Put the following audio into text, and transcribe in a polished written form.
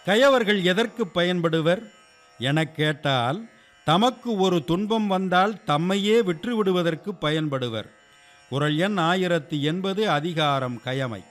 கயவர்கள் எதற்கு பயன்படுவர் எனக் கேட்டால், தமக்கு ஒரு துன்பம் வந்தால் தம்மையே விற்றுவிடுவதற்கு பயன்படுவர். குறள் எண் 1080, அதிகாரம் கயமை.